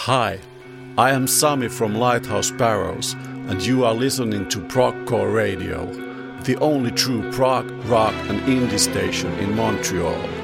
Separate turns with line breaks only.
Hi, I am Sami from Lighthouse Sparrows, and you are listening to Progcore Radio, the only true prog, rock and indie station in Montreal.